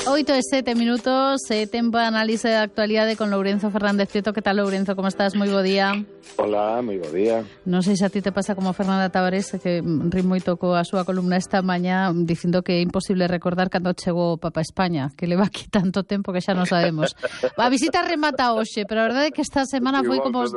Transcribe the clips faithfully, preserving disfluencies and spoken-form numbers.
Oito e sete minutos, eh, tempo de análise de actualidade con Lourenzo Fernández Prieto. Que tal, Lourenzo? Como estás? Moi bo día. Hola, moi bo día. Non sei se a ti te pasa como Fernanda Tavares, que ri moito coa súa columna esta mañá dicindo que é imposible recordar cando chegou o Papa a España, que leva aquí tanto tempo que xa non sabemos. A visita remata hoxe, pero a verdade é que esta semana foi como...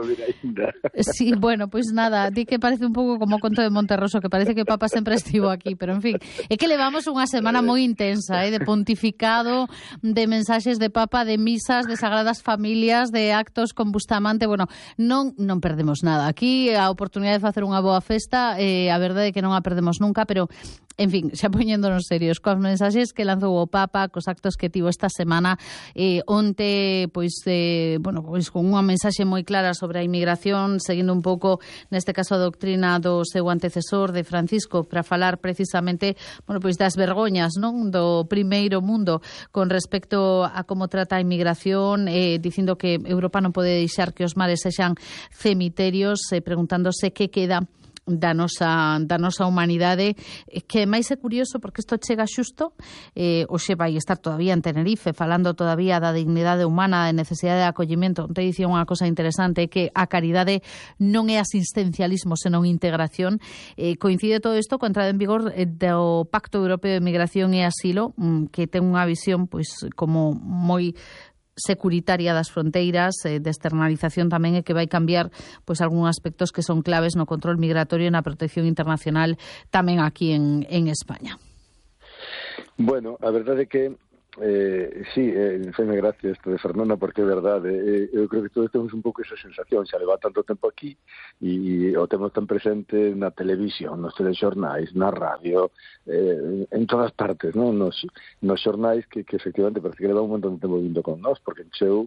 Sí, bueno, pois pues nada, di que parece un pouco como o conto de Monterroso, que parece que o Papa sempre estivo aquí, pero en fin, é que levamos unha semana moi intensa, eh, de pontificado, de mensaxes de Papa, de misas, de Sagradas Familias, de actos con Bustamante. Bueno, non non perdemos nada. Aquí a oportunidade de facer unha boa festa, eh, a verdade é que non a perdemos nunca, pero en fin, xa poñéndonos serios, coas mensaxes que lanzou o Papa, cos actos que tivo esta semana, eh, onte, pois, eh, bueno, pois con unha mensaxe moi clara sobre a inmigración, seguindo un pouco, neste caso, a doutrina do seu antecesor, de Francisco, para falar precisamente, bueno, pois das vergoñas, non, do primeiro mundo con respecto a como trata a inmigración, eh, dicindo que Europa non pode deixar que os mares sexan cemiterios, eh, preguntándose que queda da nosa, da nosa humanidade, que máis é curioso porque isto chega xusto, eh, hoxe vai estar todavía en Tenerife falando todavía da dignidade humana, da necesidade de acollimento. Te dicía unha cosa interesante, que a caridade non é asistencialismo, senón integración. Eh, coincide todo isto coa entrada en vigor do Pacto Europeo de Migración e Asilo, que ten unha visión pois como moi securitaria das fronteiras, eh, de externalización tamén, e que vai cambiar pois algúns aspectos que son claves no control migratorio e na protección internacional tamén aquí en, en España. Bueno, a verdade é que eh, sí, eh, feme gracia isto de Fernanda, porque é verdade, eh, eu creo que todos temos un pouco esa sensación, xa leva tanto tempo aquí e, e o temos tan presente na televisión, nos telexornais, na radio, eh, en todas partes, non? Nos, nos xornais que, que efectivamente parece que leva un montón de tempo vindo con nós, porque encheu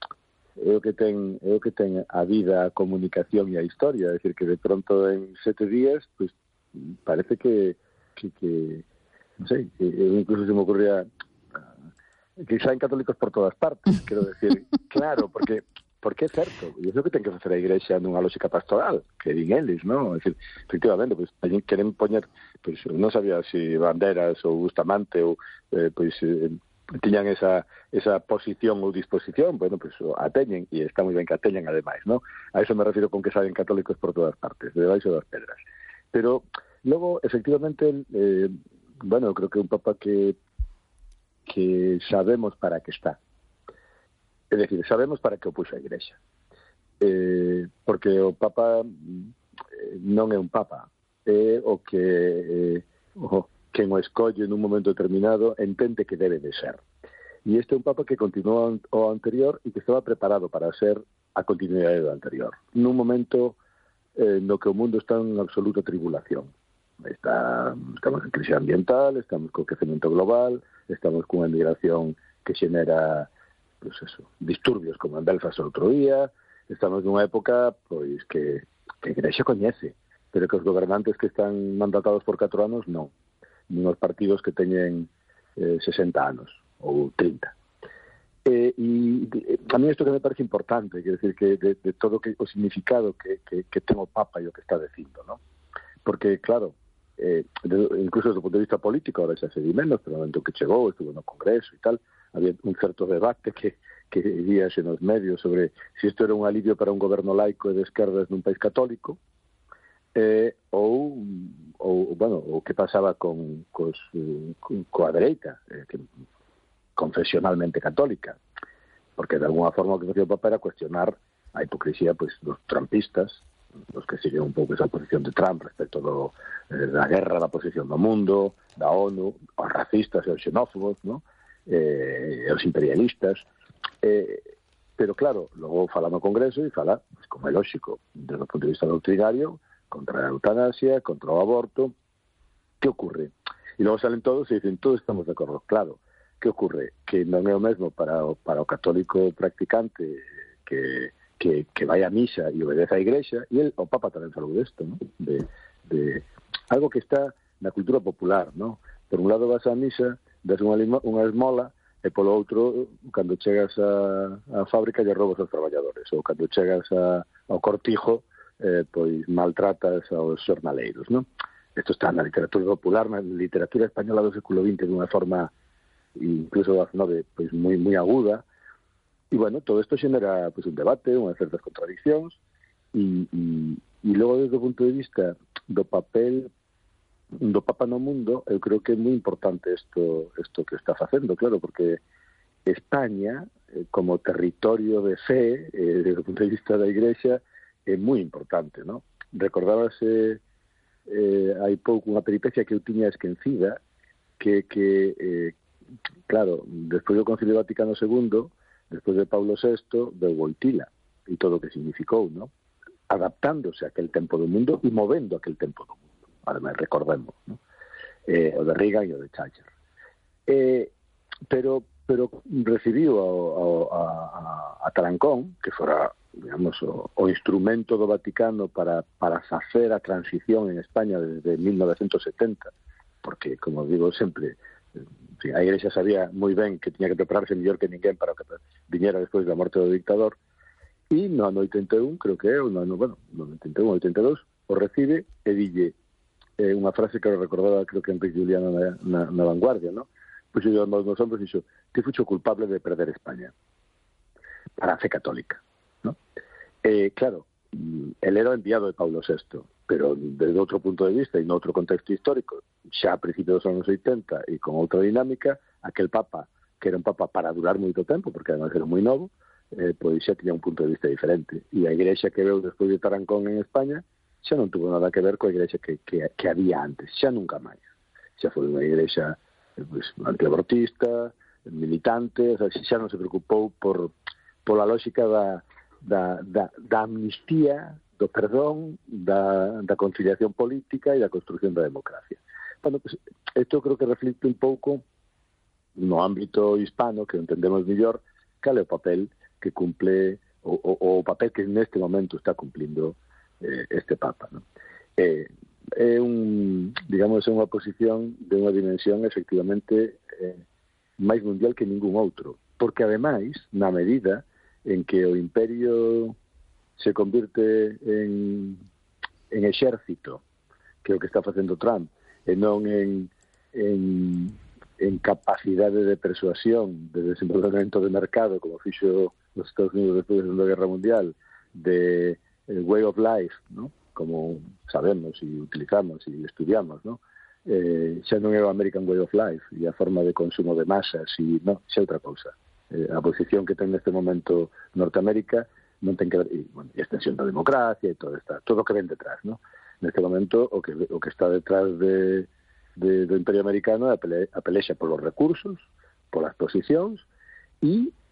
é o que ten é o que ten a vida, a comunicación e a historia, é dicir, que de pronto en sete días, pues parece que que, que non sei, que incluso se me ocurría que saen católicos por todas partes, quero decir, claro, porque porque é certo, e é o que ten que facer a Igrexa nunha lógica pastoral, que din eles, non? É dicir, efectivamente, pois, pues, queren poñer, pois, pues, non sabía se si banderas ou Bustamante ou, eh, pois, eh, tiñan esa esa posición ou disposición, bueno, pois pues, a teñen, e está moi ben que a teñen, ademais, non? A iso me refiro con que saen católicos por todas partes, de debaixo das pedras. Pero, logo, efectivamente, eh, bueno, creo que un Papa que que sabemos para que está. É dicir, sabemos para que o puxo a Igrexa. Eh, porque o Papa eh, non é un Papa, é o que eh, o, quen o escolle nun momento determinado entende que debe de ser. E este é un Papa que continúa o anterior e que estaba preparado para ser a continuidade do anterior. Nun momento eh, no que o mundo está en absoluta tribulación. Está, estamos en crisis ambiental, estamos co crecemento global, estamos cunha migración que xenera, pues eso, disturbios como en Belfast outro día, estamos nunha época pois que, que a Igrexa coñece, pero que os gobernantes que están mandatados por catro anos non, nos partidos que teñen eh, sesenta anos ou trinta. Eh, e a mí isto que me parece importante, quer decir, que de, de todo que, o significado que, que, que ten o Papa e o que está dicindo, ¿no? Porque, claro, eh, de, incluso desde o punto de vista político, ahora xa se di menos, pero no momento que chegou, estuvo no Congreso e tal, había un certo debate que, que víase nos medios sobre se si isto era un alivio para un goberno laico e de esquerdas nun país católico, eh, ou, ou, bueno, o que pasaba con, cos, con, coa dereita, eh, que, confesionalmente católica, porque de alguna forma o que facía o Papa era cuestionar a hipocresía pues, dos trumpistas, os que siguen un pouco esa posición de Trump respecto do, eh, da guerra da posición do mundo, da ONU, os racistas e os xenófobos, ¿no? eh, e os imperialistas. Eh, pero claro, logo fala no Congreso e fala, pues, como é lógico, desde o punto de vista doctrinario, contra a eutanasia, contra o aborto. Que ocurre? E logo salen todos e dicen, todos estamos de acordo. Claro, que ocurre? Que non é o mesmo para o, para o católico practicante que que, que vai a misa e obedece á Igrexa, e el, o Papa tamén falou desto, ¿no? de, de algo que está na cultura popular, ¿no? Por un lado vas á misa, das unha, unha esmola, e polo outro, cando chegas á, á fábrica, lle robas aos traballadores, ou cando chegas a, ao cortijo, eh, pois maltratas aos xornaleiros, ¿no? Isto está na literatura popular, na literatura española do século vinte, dunha forma incluso a nove pois moi moi aguda. E, bueno, todo isto xenera pois, un debate, unhas certas contradiccións, e, e, e logo, desde o punto de vista do papel do Papa no mundo, eu creo que é moi importante isto, isto que está facendo, claro, porque España, eh, como territorio de fe, eh, desde o punto de vista da Igrexa, é moi importante, ¿no? Recordábase eh, hai pouco unha peripecia que eu tiña esquecida, que, que eh, claro, despois do Concilio Vaticano segundo, despois de Paulo sexto, veu Wojtyla e todo o que significou, ¿no? Adaptándose a aquel tempo do mundo e movendo aquel tempo do mundo. Ademais, recordemos, ¿no? eh, o de Reagan e o de Thatcher. Eh, pero pero recibiu ao, ao, a, a Tarancón, que fora, digamos, o, o instrumento do Vaticano para, para facer a transición en España desde mil novecientos setenta, porque, como digo sempre, sí, a Igrexa sabía moi ben que tiña que prepararse mellor que ninguén para que viñera despois da morte do dictador, e no ano oitenta e un, creo que é, no ano, bueno, no oitenta e un, oitenta e dous, o recibe e dille eh, unha frase que recordaba, creo que Enrique Juliano na, na, na Vanguardia, ¿no? Pois eu nos meus hombros dixo, que fucho culpable de perder España para a fe católica, ¿no? Eh, claro, el era o enviado de Paulo sexto, pero desde outro punto de vista e no outro contexto histórico, xa a principios dos anos oitenta e con outra dinámica, aquel papa, que era un papa para durar moito tempo, porque además era moi novo, eh, pois xa tiña un punto de vista diferente. E a Igrexa que veu despois de Tarancón en España xa non tuvo nada que ver coa Igrexa que, que, que había antes, xa nunca máis. Xa foi unha Igrexa pues, antiabortista, militante, o sea, xa non se preocupou por pola lógica da, da, da, da amnistía, do perdón, da, da conciliación política e da construcción da democracia. Bueno, pues, isto creo que reflicte un pouco no ámbito hispano, que entendemos mellor, cal é o papel que cumple, o, o, o papel que neste momento está cumplindo eh, este Papa, ¿no? Eh, é un, digamos, é unha posición de unha dimensión efectivamente eh, máis mundial que ningún outro, porque ademais, na medida en que o imperio se convirte en, en exército, que é o que está facendo Trump, e non en, en, en capacidade de persuasión, de desenvolvemento de mercado, como fixo os Estados Unidos despois da Segunda Guerra Mundial, de eh, way of life, ¿no? Como sabemos e utilizamos e estudiamos, ¿no? Eh, xa non é o American Way of Life e a forma de consumo de masas e non, xa outra cousa. Eh, a posición que ten neste momento Norteamérica non ten que ver, e, bueno, e a extensión da democracia e todo está, todo o que ven detrás, ¿no? Neste momento o que o que está detrás de, de do Imperio Americano é a, pele, a pelexa polos recursos, polas posicións e